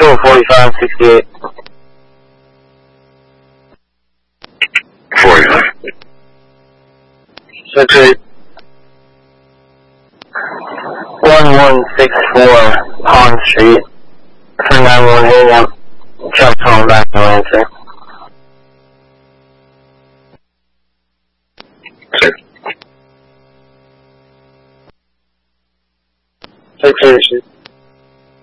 Control 4568. 45. Circuit 1164 Pond Street for 918 AM. Just calling back, no answer. Check. Citation.